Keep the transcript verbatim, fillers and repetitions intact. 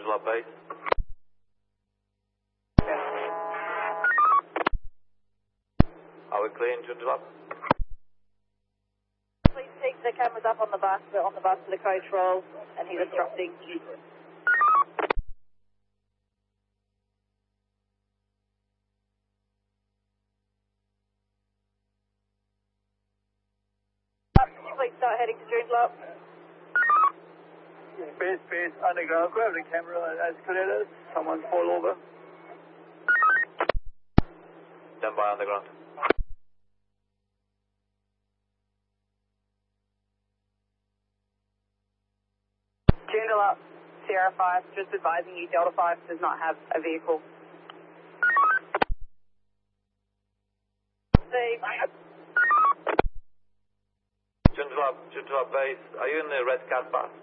Joondalup base. Are we clear in Joondalup? Please take the cameras up on the bus, we're on the bus to the coach roll, and he's obstructing. Please start heading to Joondalup. Base, base, underground, grab the camera and escalators, someone fall over. Stand by underground. Joondalup, Sierra five, just advising you Delta five does not have a vehicle. Steve. Joondalup, Joondalup base. Are you in the red cat bus?